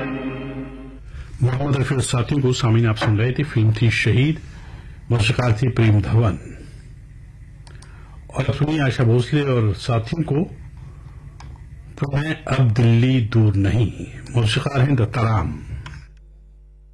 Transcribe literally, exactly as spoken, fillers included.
मोहम्मद रफी और साथियों को सामीन आप सुन रहे थे। फिल्म थी शहीद, मौसीकार थी प्रेम धवन। और सुनिए आशा भोसले और साथियों को तो है अब दिल्ली दूर नहीं, मौसीकार हैं दत्ताराम।